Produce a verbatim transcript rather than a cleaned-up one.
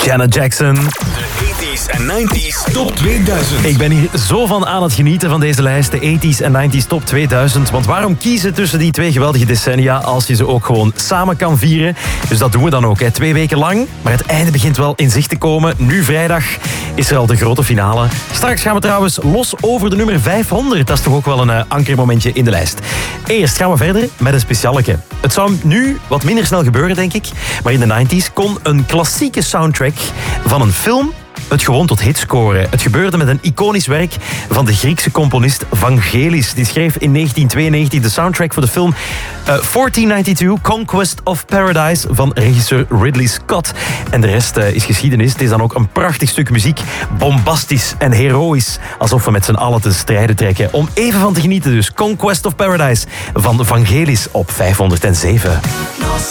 Janet Jackson. De eighties en nineties Top tweeduizend. Ik ben hier zo van aan het genieten van deze lijst, de eighties en nineties Top tweeduizend. Want waarom kiezen tussen die twee geweldige decennia als je ze ook gewoon samen kan vieren? Dus dat doen we dan ook, hè. Twee weken lang. Maar het einde begint wel in zicht te komen. Nu vrijdag is er al de grote finale. Straks gaan we trouwens los over de nummer vijfhonderd. Dat is toch ook wel een uh, ankermomentje in de lijst. Eerst gaan we verder met een specialeke. Het zou nu wat minder snel gebeuren, denk ik. Maar in de nineties kon een klassieke soundtrack van een film het gewoon tot hit scoren. Het gebeurde met een iconisch werk van de Griekse componist Vangelis. Die schreef in negentien tweeënnegentig de soundtrack voor de film uh, veertien negenentwintig Conquest of Paradise van regisseur Ridley Scott. En de rest uh, is geschiedenis. Het is dan ook een prachtig stuk muziek. Bombastisch en heroïs. Alsof we met z'n allen te strijden trekken. Om even van te genieten dus. Conquest of Paradise van Vangelis op vijfhonderdzeven.